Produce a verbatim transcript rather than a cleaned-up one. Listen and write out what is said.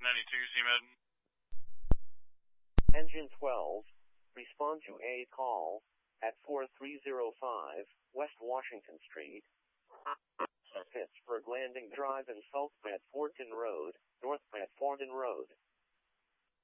ninety-two, C M E D. Engine twelve, respond to a call at four three zero five West Washington Street, Pittsburgh Landing Drive and South Bedfordton Road, North Bedfordton Road.